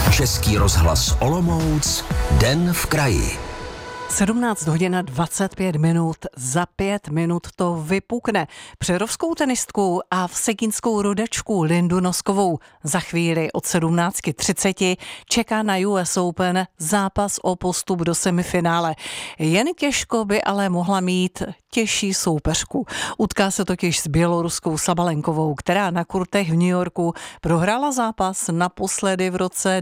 Český rozhlas Olomouc, den v kraji. 17 hodin 25 minut, za 5 minut to vypukne. Přerovskou tenistku a vsetínskou rodačku Lindu Noskovou za chvíli od 17:30 čeká na US Open zápas o postup do semifinále. Jen těžko by ale mohla mít těžší soupeřku. Utká se totiž s běloruskou Sabalenkovou, která na kurtech v New Yorku prohrála zápas naposledy v roce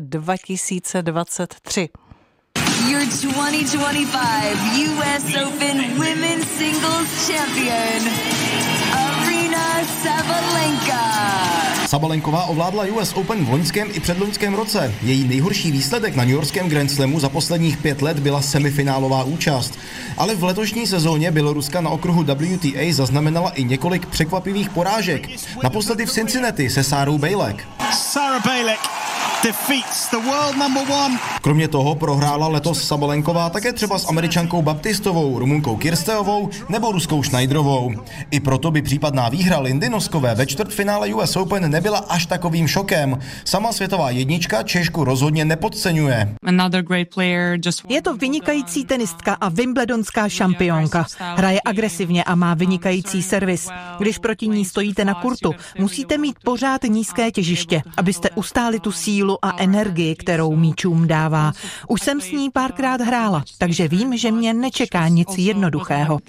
2023. Your 2025 US Open Women's Singles Champion, Aryna Sabalenka. Sabalenková ovládla US Open v loňském i předloňském roce. Její nejhorší výsledek na newyorském Grand Slamu za posledních 5 let byla semifinálová účast. Ale v letošní sezóně Běloruska na okruhu WTA zaznamenala i několik překvapivých porážek. Naposledy v Cincinnati se Sárou Bejlek. Sarah Bejlek defeats the world number one. Kromě toho prohrála letos Sabalenková také třeba s Američankou Baptistovou, Rumunkou Kirsteovou nebo Ruskou Schneiderovou. I proto by případná výhra Lindy Noskové ve čtvrtfinále US Open nebyla až takovým šokem. Sama světová jednička Češku rozhodně nepodceňuje. Je to vynikající tenistka a wimbledonská šampionka. Hraje agresivně a má vynikající servis. Když proti ní stojíte na kurtu, musíte mít pořád nízké těžiště, abyste ustáli tu sílu a energii, kterou míčům dává. Už jsem s ní párkrát hrála, takže vím, že mě nečeká nic jednoduchého.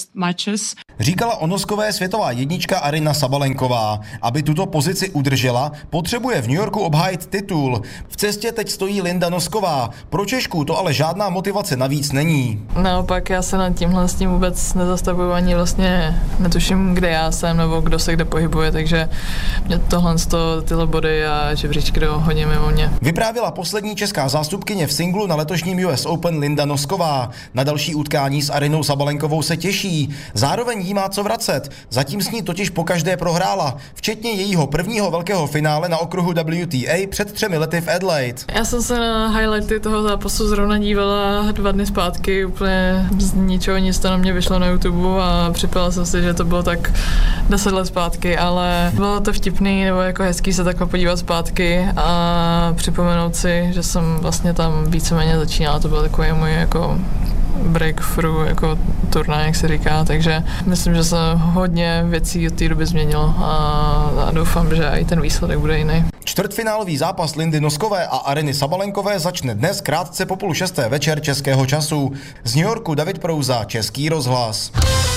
Říkala o Noskové světová jednička Aryna Sabalenková. Aby tuto pozici udržela, potřebuje v New Yorku obhájit titul. V cestě teď stojí Linda Nosková. Pro Češku to ale žádná motivace navíc není. Naopak já se nad tímhle s tím vůbec nezastavuju, ani vlastně netuším, kde já jsem nebo kdo se kde pohybuje, takže mě tyhle body a žebříčky jdou hodně mimo mě. Vyprávěla poslední česká zástupkyně v singlu na letošním US Open Linda Nosková. Na další utkání s Arynou Sabalenkovou se těší. Zároveň jí má co vracet. Zatím s ní totiž pokaždé prohrála, včetně jejího prvního velkého finále na okruhu WTA před 3 lety v Adelaide. Já jsem se na highlighty toho zápasu zrovna dívala 2 dny zpátky, úplně z ničeho nic to na mě vyšlo na YouTube a připadala jsem si, že to bylo tak 10 let zpátky, ale bylo to vtipný nebo jako hezký se takhle podívat zpátky a připomenout si, že jsem vlastně tam víceméně začínala, to byl takový můj jako breakthrough, jako turnaj, jak se říká, takže myslím, že se hodně věcí od té doby změnilo a doufám, že i ten výsledek bude jiný. Čtvrtfinálový zápas Lindy Noskové a Aryny Sabalenkové začne dnes krátce po 5:30 večer českého času. Z New Yorku David Prouza, Český rozhlas.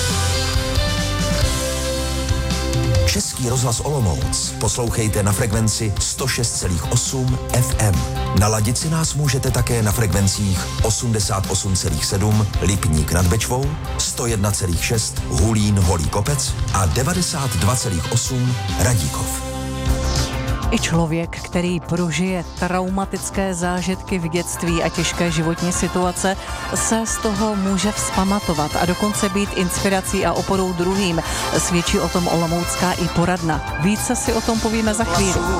Český rozhlas Olomouc poslouchejte na frekvenci 106,8 FM. Naladit si nás můžete také na frekvencích 88,7 Lipník nad Bečvou, 101,6 Hulín Holý Kopec a 92,8 Radíkov. I člověk, který prožije traumatické zážitky v dětství a těžké životní situace, se z toho může vzpamatovat a dokonce být inspirací a oporou druhým. Svědčí o tom olomoucká i poradna. Více si o tom povíme za chvíli.